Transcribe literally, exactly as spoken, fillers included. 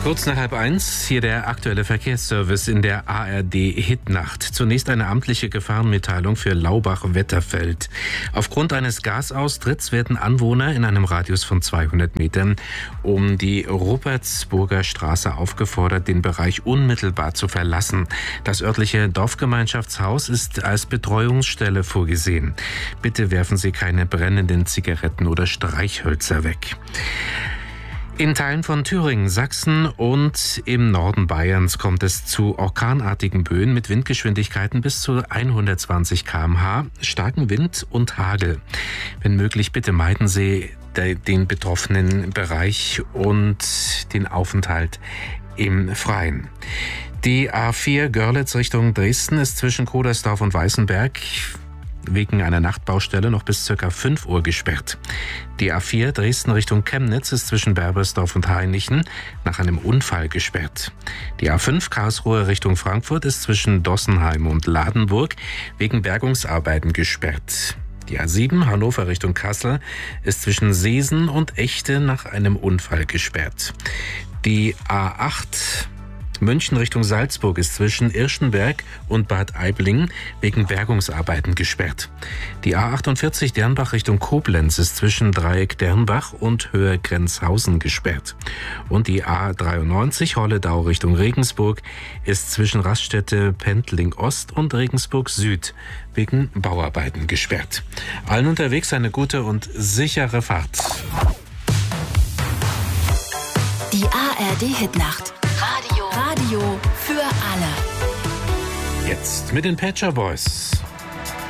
Kurz nach halb eins, hier der aktuelle Verkehrsservice in der A R D-Hitnacht. Zunächst eine amtliche Gefahrenmitteilung für Laubach-Wetterfeld. Aufgrund eines Gasaustritts werden Anwohner in einem Radius von zweihundert Metern um die Rupertsburger Straße aufgefordert, den Bereich unmittelbar zu verlassen. Das örtliche Dorfgemeinschaftshaus ist als Betreuungsstelle vorgesehen. Bitte werfen Sie keine brennenden Zigaretten oder Streichhölzer weg. In Teilen von Thüringen, Sachsen und im Norden Bayerns kommt es zu orkanartigen Böen mit Windgeschwindigkeiten bis zu hundertzwanzig Kilometer pro Stunde, starken Wind und Hagel. Wenn möglich, bitte meiden Sie den betroffenen Bereich und den Aufenthalt im Freien. Die A vier Görlitz Richtung Dresden ist zwischen Kodersdorf und Weißenberg wegen einer Nachtbaustelle noch bis ca. fünf Uhr gesperrt. Die A vier Dresden Richtung Chemnitz ist zwischen Berbersdorf und Hainichen nach einem Unfall gesperrt. Die A fünf Karlsruhe Richtung Frankfurt ist zwischen Dossenheim und Ladenburg wegen Bergungsarbeiten gesperrt. Die A sieben Hannover Richtung Kassel ist zwischen Seesen und Echte nach einem Unfall gesperrt. Die A acht München Richtung Salzburg ist zwischen Irschenberg und Bad Aibling wegen Bergungsarbeiten gesperrt. Die A achtundvierzig Dernbach Richtung Koblenz ist zwischen Dreieck Dernbach und Höhe Grenzhausen gesperrt. Und die A dreiundneunzig Holledau Richtung Regensburg ist zwischen Raststätte Pendling Ost und Regensburg Süd wegen Bauarbeiten gesperrt. Allen unterwegs eine gute und sichere Fahrt. Die A R D-Hitnacht. Radio. Radio für alle. Jetzt mit den Pet Shop Boys.